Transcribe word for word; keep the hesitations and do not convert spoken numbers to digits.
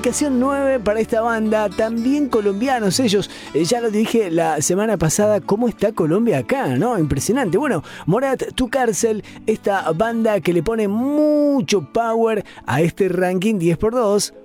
ubicación nueve para esta banda, también colombianos ellos. Eh, ya lo dije la semana pasada, cómo está Colombia acá, ¿no? Impresionante. Bueno, Morat, Tu Cárcel, esta banda que le pone mucho power a este ranking diez por dos.